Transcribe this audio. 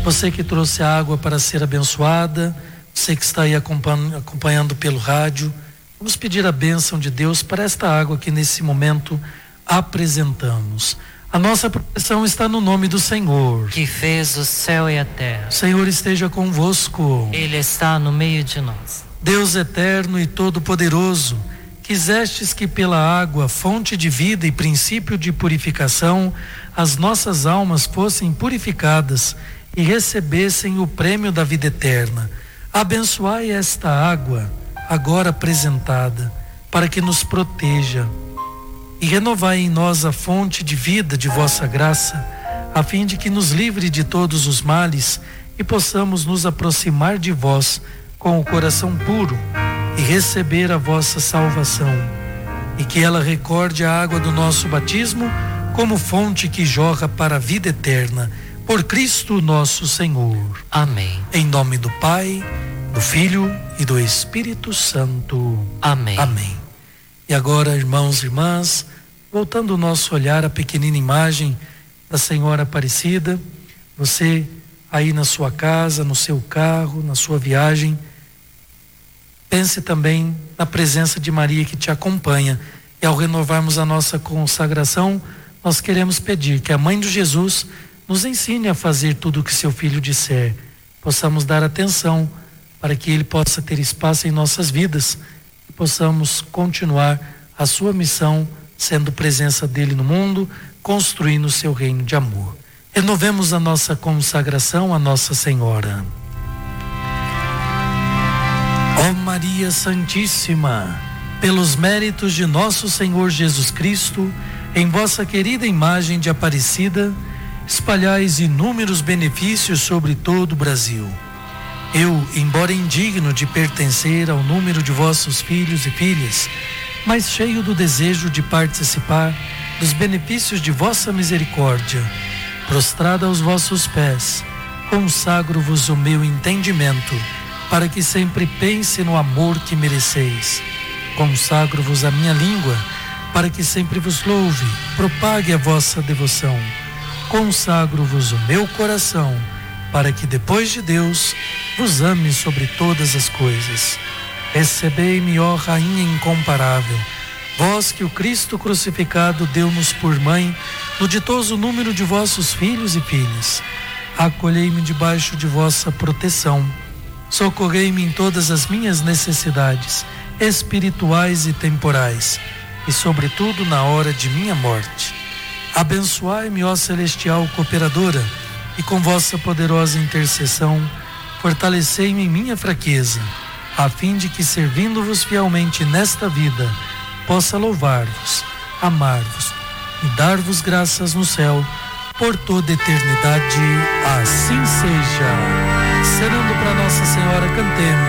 Você que trouxe a água para ser abençoada, você que está aí acompanhando pelo rádio, vamos pedir a bênção de Deus para esta água que nesse momento apresentamos. A nossa proteção está no nome do Senhor, que fez o céu e a terra. O Senhor esteja convosco. Ele está no meio de nós. Deus eterno e todo-poderoso, quisestes que pela água, fonte de vida e princípio de purificação, as nossas almas fossem purificadas e recebessem o prêmio da vida eterna. Abençoai esta água, agora apresentada, para que nos proteja. E renovai em nós a fonte de vida de vossa graça, a fim de que nos livre de todos os males e possamos nos aproximar de vós com o coração puro e receber a vossa salvação. E que ela recorde a água do nosso batismo como fonte que jorra para a vida eterna. Por Cristo nosso Senhor. Amém. Em nome do Pai, do Filho e do Espírito Santo. Amém. Amém. E agora, irmãos e irmãs, voltando o nosso olhar à pequenina imagem da Senhora Aparecida, você aí na sua casa, no seu carro, na sua viagem, pense também na presença de Maria que te acompanha. E ao renovarmos a nossa consagração, nós queremos pedir que a Mãe de Jesus nos ensine a fazer tudo o que seu Filho disser. Possamos dar atenção para que Ele possa ter espaço em nossas vidas e possamos continuar a sua missão, sendo presença dele no mundo, construindo o seu reino de amor. Renovemos a nossa consagração a Nossa Senhora. Ó Maria Santíssima, pelos méritos de nosso Senhor Jesus Cristo, em vossa querida imagem de Aparecida, espalhais inúmeros benefícios sobre todo o Brasil. Eu, embora indigno de pertencer ao número de vossos filhos e filhas, mas cheio do desejo de participar dos benefícios de vossa misericórdia, prostrada aos vossos pés, consagro-vos o meu entendimento, para que sempre pense no amor que mereceis. Consagro-vos a minha língua, para que sempre vos louve, propague a vossa devoção. Consagro-vos o meu coração, para que depois de Deus vos ame sobre todas as coisas. Recebei-me, ó Rainha incomparável, vós que o Cristo crucificado deu-nos por mãe, no ditoso número de vossos filhos e filhas. Acolhei-me debaixo de vossa proteção. Socorrei-me em todas as minhas necessidades, espirituais e temporais, e sobretudo na hora de minha morte. Abençoai-me, ó celestial cooperadora, e com vossa poderosa intercessão, fortalecei-me em minha fraqueza, a fim de que, servindo-vos fielmente nesta vida, possa louvar-vos, amar-vos e dar-vos graças no céu por toda a eternidade. Assim seja. Serando para Nossa Senhora, cantemos.